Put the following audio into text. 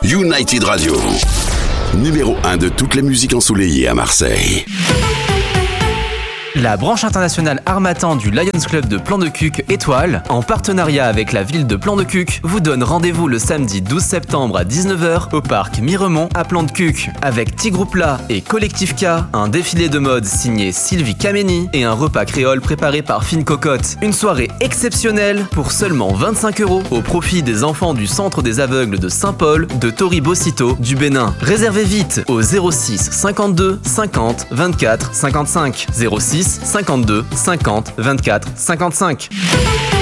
United Radio, numéro 1 de toutes les musiques ensoleillées à Marseille. La branche internationale Harmattan du Lions Club de Plan-de-Cuques Étoile, en partenariat avec la ville de Plan-de-Cuques, vous donne rendez-vous le samedi 12 septembre à 19h au parc Miremont à Plan-de-Cuques. Avec Tigroupla et Collectif K, un défilé de mode signé Sylvie Kameni et un repas créole préparé par Fine Cocotte. Une soirée exceptionnelle pour seulement 25 € au profit des enfants du Centre des aveugles de Saint-Paul de Tori-Bocito du Bénin. Réservez vite au 06 52 50 24 55 06 52 50 24 55.